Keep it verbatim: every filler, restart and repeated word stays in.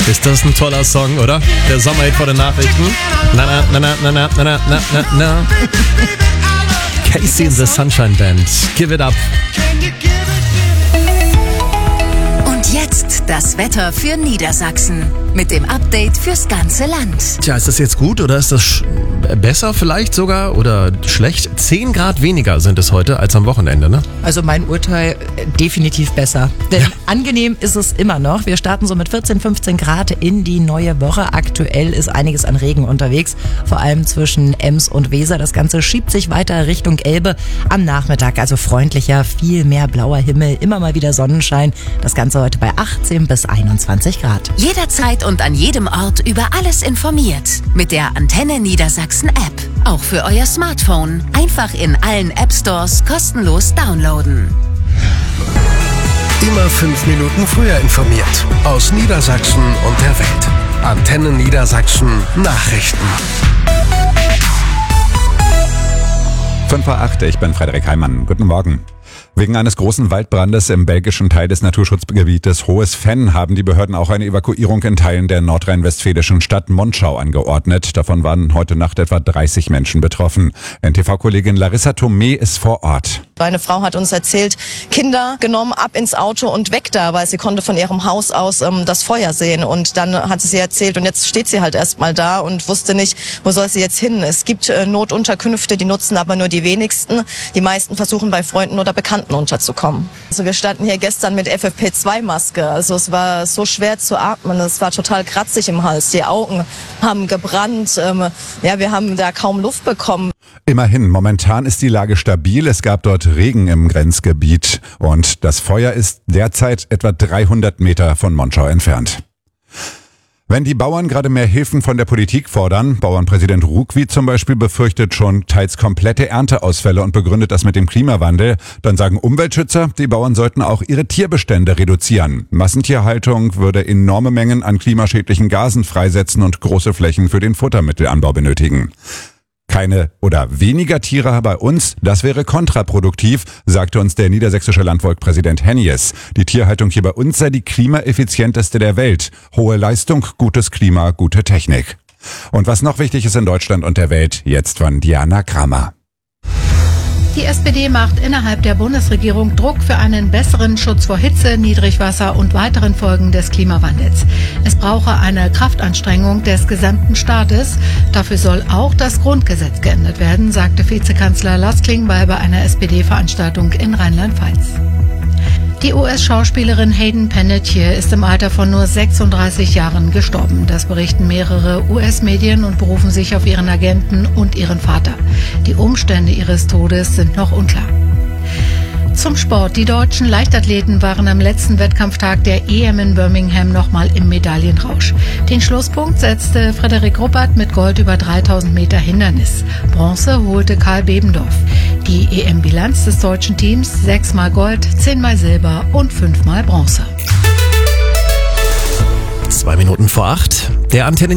Ist das ein toller Song, oder? Der Sommerhit vor den Nachrichten. Na, na, na, na, na, na, na, na, na, na. Casey and the Sunshine Band. Give it up. Und jetzt das Wetter für Niedersachsen. Mit dem Update fürs ganze Land. Tja, ist das jetzt gut oder ist das sch- besser vielleicht sogar oder schlecht? zehn Grad weniger sind es heute als am Wochenende, ne? Also mein Urteil äh, definitiv besser. Denn Ja. angenehm ist es immer noch. Wir starten so mit vierzehn, fünfzehn Grad in die neue Woche. Aktuell ist einiges an Regen unterwegs, vor allem zwischen Ems und Weser. Das Ganze schiebt sich weiter Richtung Elbe. Am Nachmittag also freundlicher, viel mehr blauer Himmel, immer mal wieder Sonnenschein. Das Ganze heute bei achtzehn bis einundzwanzig Grad. Jederzeit und an jedem Ort über alles informiert. Mit der Antenne Niedersachsen App. Auch für euer Smartphone. Einfach in allen App Stores kostenlos downloaden. Immer fünf Minuten früher informiert. Aus Niedersachsen und der Welt. Antenne Niedersachsen Nachrichten. fünf vor acht, ich bin Frederik Heimann. Guten Morgen. Wegen eines großen Waldbrandes im belgischen Teil des Naturschutzgebietes Hohes Venn haben die Behörden auch eine Evakuierung in Teilen der nordrhein-westfälischen Stadt Monschau angeordnet. Davon waren heute Nacht etwa dreißig Menschen betroffen. N T V-Kollegin Larissa Thomé ist vor Ort. Eine Frau hat uns erzählt, Kinder genommen, ab ins Auto und weg da, weil sie konnte von ihrem Haus aus ähm, das Feuer sehen. Und dann hat sie erzählt und jetzt steht sie halt erstmal da und wusste nicht, wo soll sie jetzt hin. Es gibt äh, Notunterkünfte, die nutzen aber nur die wenigsten. Die meisten versuchen bei Freunden oder Bekannten unterzukommen. Also wir standen hier gestern mit F F P zwei Maske. Also es war so schwer zu atmen. Es war total kratzig im Hals. Die Augen haben gebrannt. Ähm, ja, wir haben da kaum Luft bekommen. Immerhin, momentan ist die Lage stabil. Es gab dort Regen im Grenzgebiet und das Feuer ist derzeit etwa dreihundert Meter von Monschau entfernt. Wenn die Bauern gerade mehr Hilfen von der Politik fordern, Bauernpräsident Ruckwied zum Beispiel befürchtet schon teils komplette Ernteausfälle und begründet das mit dem Klimawandel, dann sagen Umweltschützer, die Bauern sollten auch ihre Tierbestände reduzieren. Massentierhaltung würde enorme Mengen an klimaschädlichen Gasen freisetzen und große Flächen für den Futtermittelanbau benötigen. Keine oder weniger Tiere bei uns, das wäre kontraproduktiv, sagte uns der niedersächsische Landvolkpräsident Hennies. Die Tierhaltung hier bei uns sei die klimaeffizienteste der Welt. Hohe Leistung, gutes Klima, gute Technik. Und was noch wichtig ist in Deutschland und der Welt, jetzt von Diana Kramer. Die S P D macht innerhalb der Bundesregierung Druck für einen besseren Schutz vor Hitze, Niedrigwasser und weiteren Folgen des Klimawandels. Es brauche eine Kraftanstrengung des gesamten Staates. Dafür soll auch das Grundgesetz geändert werden, sagte Vizekanzler Lars Klingbeil bei einer S P D-Veranstaltung in Rheinland-Pfalz. Die U S-Schauspielerin Hayden Panettiere ist im Alter von nur sechsunddreißig Jahren gestorben. Das berichten mehrere U S-Medien und berufen sich auf ihren Agenten und ihren Vater. Die Umstände ihres Todes sind noch unklar. Zum Sport. Die deutschen Leichtathleten waren am letzten Wettkampftag der E M in Birmingham nochmal im Medaillenrausch. Den Schlusspunkt setzte Frederik Ruppert mit Gold über dreitausend Meter Hindernis. Bronze holte Karl Bebendorf. Die E M-Bilanz des deutschen Teams: sechsmal Gold, zehnmal Silber und fünfmal Bronze. Zwei Minuten vor acht. Der Antenne